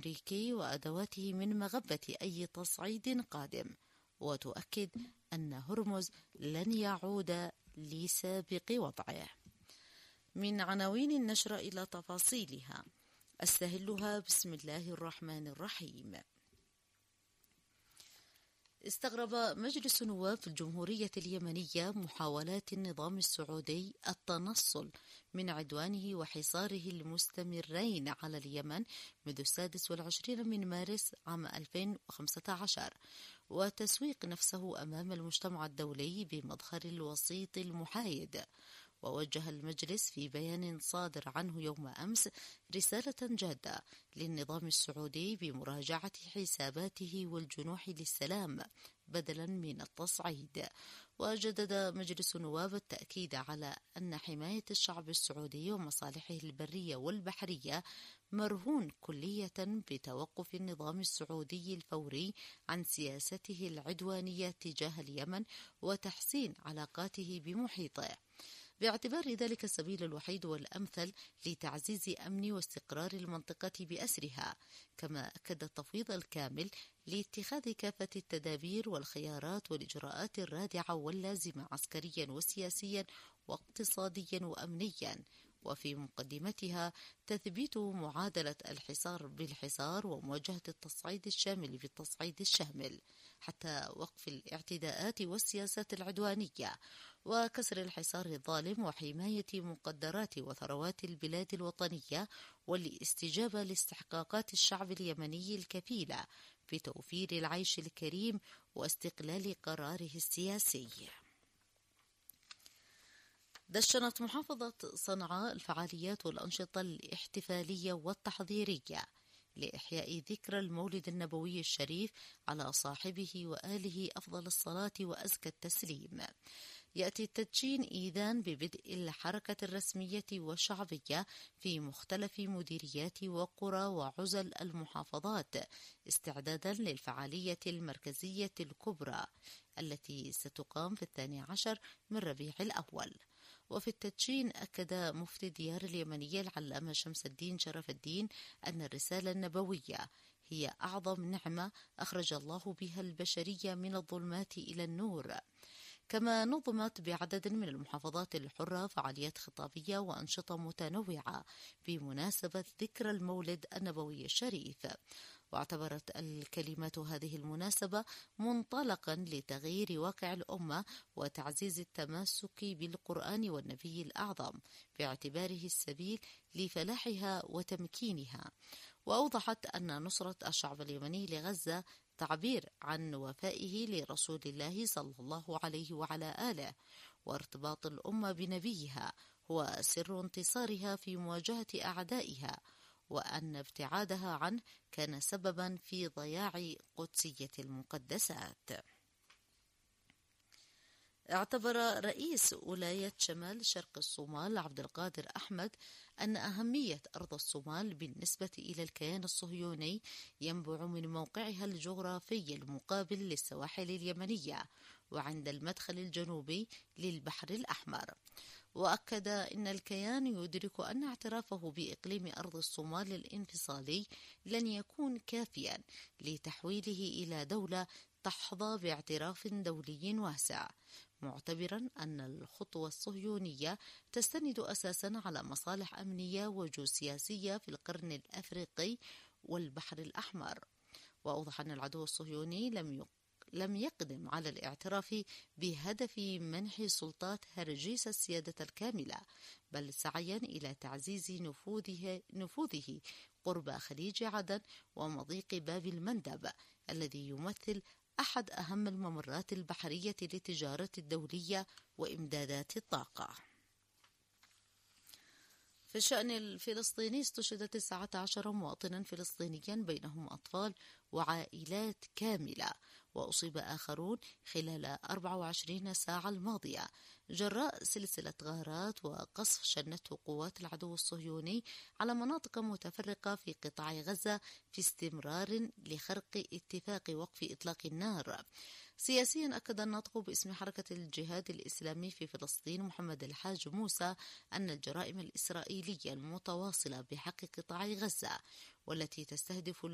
الأمريكي وأدواته من مغبة أي تصعيد قادم، وتؤكد أن هرمز لن يعود لسابق وضعه. من عناوين النشر إلى تفاصيلها، أستهلها بسم الله الرحمن الرحيم. استغرب مجلس نواب الجمهورية اليمنية محاولات النظام السعودي التنصل من عدوانه وحصاره المستمرين على اليمن منذ 26 من مارس عام 2015، وتسويق نفسه أمام المجتمع الدولي بمظهر الوسيط المحايد. ووجه المجلس في بيان صادر عنه يوم أمس رسالة جادة للنظام السعودي بمراجعة حساباته والجنوح للسلام بدلا من التصعيد. وجدد مجلس النواب التأكيد على أن حماية الشعب السعودي ومصالحه البرية والبحرية مرهون كلية بتوقف النظام السعودي الفوري عن سياسته العدوانية تجاه اليمن وتحسين علاقاته بمحيطه، باعتبار ذلك السبيل الوحيد والأمثل لتعزيز أمن واستقرار المنطقة بأسرها. كما أكد التفويض الكامل لاتخاذ كافة التدابير والخيارات والإجراءات الرادعة واللازمة عسكريا وسياسيا واقتصاديا وأمنيا، وفي مقدمتها تثبيت معادلة الحصار بالحصار ومواجهة التصعيد الشامل بالتصعيد الشامل حتى وقف الاعتداءات والسياسات العدوانية وكسر الحصار الظالم وحماية مقدرات وثروات البلاد الوطنية والاستجابة لاستحقاقات الشعب اليمني الكفيلة بتوفير العيش الكريم واستقلال قراره السياسي. دشنت محافظة صنعاء الفعاليات والأنشطة الاحتفالية والتحضيرية لإحياء ذكرى المولد النبوي الشريف على صاحبه وآله أفضل الصلاة وأزكى التسليم. يأتي التدشين إذان ببدء الحركة الرسمية والشعبية في مختلف مديريات وقرى وعزل المحافظات استعدادا للفعالية المركزية الكبرى التي ستقام في 12 من ربيع الأول. وفي التدشين أكد مفتي ديار اليمنية العلامة شمس الدين شرف الدين أن الرسالة النبوية هي أعظم نعمة أخرج الله بها البشرية من الظلمات إلى النور. كما نظمت بعدد من المحافظات الحرة فعاليات خطابية وأنشطة متنوعة بمناسبة ذكرى المولد النبوي الشريف. واعتبرت الكلمات هذه المناسبة منطلقا لتغيير واقع الأمة وتعزيز التمسك بالقرآن والنبي الأعظم باعتباره السبيل لفلاحها وتمكينها. وأوضحت أن نصرة الشعب اليمني لغزة تعبير عن وفائه لرسول الله صلى الله عليه وعلى آله، وارتباط الأمة بنبيها هو سر انتصارها في مواجهة أعدائها، وأن ابتعادها عنه كان سببا في ضياع قدسية المقدسات. اعتبر رئيس ولاية شمال شرق الصومال عبد القادر أحمد أن أهمية أرض الصومال بالنسبة إلى الكيان الصهيوني ينبع من موقعها الجغرافي المقابل للسواحل اليمنية وعند المدخل الجنوبي للبحر الأحمر. وأكد أن الكيان يدرك أن اعترافه بإقليم أرض الصومال الانفصالي لن يكون كافيا لتحويله إلى دولة تحظى باعتراف دولي واسع، معتبرا أن الخطوة الصهيونية تستند أساسا على مصالح أمنية وجيوسياسية في القرن الأفريقي والبحر الأحمر. وأوضح أن العدو الصهيوني لم يقدم على الاعتراف بهدف منح سلطات هرجيس السيادة الكاملة، بل سعيا إلى تعزيز نفوذه قرب خليج عدن ومضيق باب المندب الذي يمثل أحد أهم الممرات البحرية للتجارة الدولية وإمدادات الطاقة. في الشأن الفلسطيني استشهد 19 مواطنا فلسطينيا بينهم أطفال وعائلات كاملة، وأصيب آخرون خلال 24 ساعة الماضية جراء سلسلة غارات وقصف شنته قوات العدو الصهيوني على مناطق متفرقة في قطاع غزة في استمرار لخرق اتفاق وقف إطلاق النار. سياسيا أكد الناطق باسم حركة الجهاد الإسلامي في فلسطين محمد الحاج موسى أن الجرائم الإسرائيلية المتواصلة بحق قطاع غزة والتي تستهدف